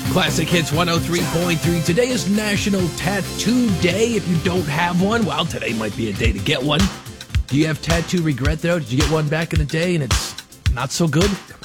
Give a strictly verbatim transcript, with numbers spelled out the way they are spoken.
Classic Hits one oh three point three. Today is National Tattoo Day. If you don't have one, well, today might be a day to get one. Do you have tattoo regret, though? Did you get one back in the day and it's not so good?